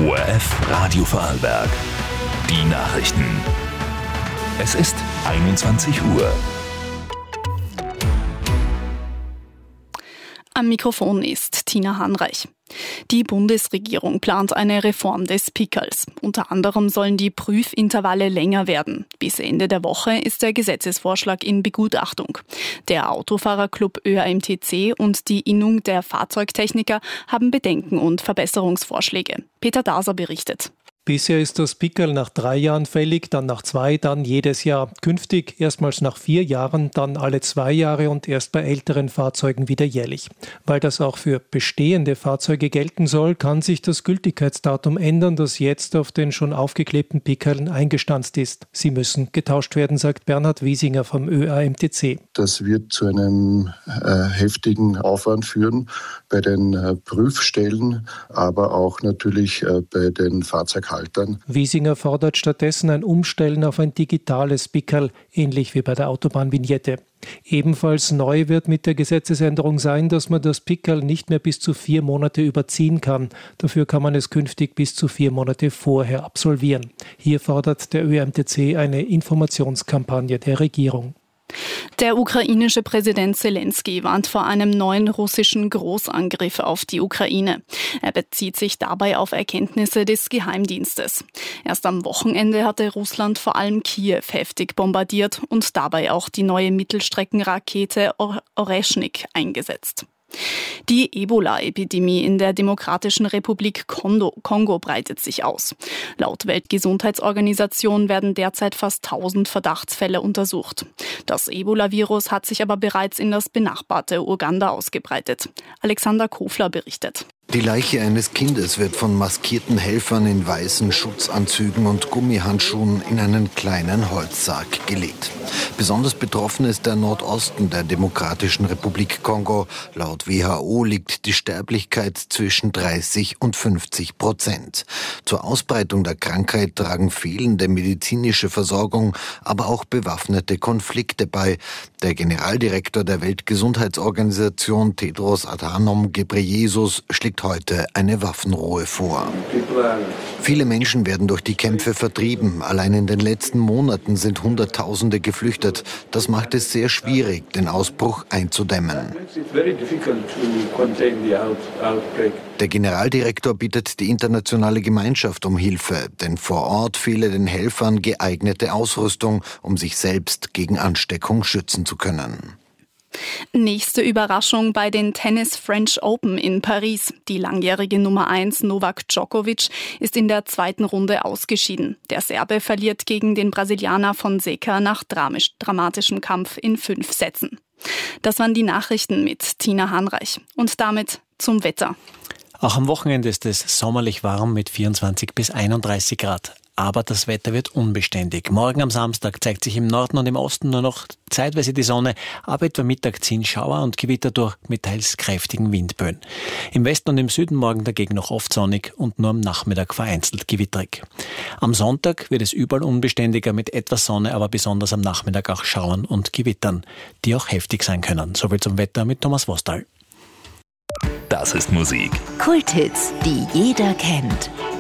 ORF Radio Vorarlberg. Die Nachrichten. Es ist 21 Uhr. Am Mikrofon ist Tina Hanreich. Die Bundesregierung plant eine Reform des Pickerls. Unter anderem sollen die Prüfintervalle länger werden. Bis Ende der Woche ist der Gesetzesvorschlag in Begutachtung. Der Autofahrerclub ÖAMTC und die Innung der Fahrzeugtechniker haben Bedenken und Verbesserungsvorschläge. Peter Daser berichtet. Bisher ist das Pickerl nach 3 Jahren fällig, dann nach 2, dann jedes Jahr. Künftig erstmals nach 4 Jahren, dann alle 2 Jahre und erst bei älteren Fahrzeugen wieder jährlich. Weil das auch für bestehende Fahrzeuge gelten soll, kann sich das Gültigkeitsdatum ändern, das jetzt auf den schon aufgeklebten Pickerln eingestanzt ist. Sie müssen getauscht werden, sagt Bernhard Wiesinger vom ÖAMTC. Das wird zu einem heftigen Aufwand führen bei den Prüfstellen, aber auch natürlich bei den Fahrzeughaltern. Wiesinger fordert stattdessen ein Umstellen auf ein digitales Pickerl, ähnlich wie bei der Autobahnvignette. Ebenfalls neu wird mit der Gesetzesänderung sein, dass man das Pickerl nicht mehr bis zu 4 Monate überziehen kann. Dafür kann man es künftig bis zu 4 Monate vorher absolvieren. Hier fordert der ÖAMTC eine Informationskampagne der Regierung. Der ukrainische Präsident Zelensky warnt vor einem neuen russischen Großangriff auf die Ukraine. Er bezieht sich dabei auf Erkenntnisse des Geheimdienstes. Erst am Wochenende hatte Russland vor allem Kiew heftig bombardiert und dabei auch die neue Mittelstreckenrakete Oreschnik eingesetzt. Die Ebola-Epidemie in der Demokratischen Republik Kongo breitet sich aus. Laut Weltgesundheitsorganisation werden derzeit fast 1000 Verdachtsfälle untersucht. Das Ebola-Virus hat sich aber bereits in das benachbarte Uganda ausgebreitet. Alexander Kofler berichtet. Die Leiche eines Kindes wird von maskierten Helfern in weißen Schutzanzügen und Gummihandschuhen in einen kleinen Holzsarg gelegt. Besonders betroffen ist der Nordosten der Demokratischen Republik Kongo. Laut WHO liegt die Sterblichkeit zwischen 30 und 50%. Zur Ausbreitung der Krankheit tragen fehlende medizinische Versorgung, aber auch bewaffnete Konflikte bei. Der Generaldirektor der Weltgesundheitsorganisation Tedros Adhanom Ghebreyesus schlägt heute eine Waffenruhe vor. Viele Menschen werden durch die Kämpfe vertrieben. Allein in den letzten Monaten sind Hunderttausende geflüchtet. Das macht es sehr schwierig, den Ausbruch einzudämmen. Der Generaldirektor bittet die internationale Gemeinschaft um Hilfe, denn vor Ort fehle den Helfern geeignete Ausrüstung, um sich selbst gegen Ansteckung schützen zu können. Nächste Überraschung bei den Tennis French Open in Paris. Die langjährige Nummer 1 Novak Djokovic ist in der 2. Runde ausgeschieden. Der Serbe verliert gegen den Brasilianer Fonseca nach dramatischem Kampf in 5 Sätzen. Das waren die Nachrichten mit Tina Hanreich. Und damit zum Wetter. Auch am Wochenende ist es sommerlich warm mit 24 bis 31 Grad. Aber das Wetter wird unbeständig. Morgen am Samstag zeigt sich im Norden und im Osten nur noch zeitweise die Sonne. Ab etwa Mittag ziehen Schauer und Gewitter durch mit teils kräftigen Windböen. Im Westen und im Süden morgen dagegen noch oft sonnig und nur am Nachmittag vereinzelt gewitterig. Am Sonntag wird es überall unbeständiger mit etwas Sonne, aber besonders am Nachmittag auch Schauern und Gewittern, die auch heftig sein können. Soviel zum Wetter mit Thomas Vostal. Das ist Musik. Kulthits, die jeder kennt.